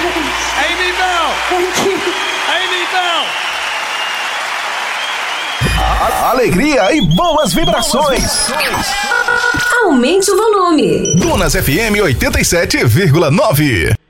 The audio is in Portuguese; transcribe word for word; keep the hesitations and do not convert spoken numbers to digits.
Amy Bell! Thank you. Amy Bell! A- alegria e boas vibrações. Aumente o volume. Dunas F M oitenta e sete vírgula nove.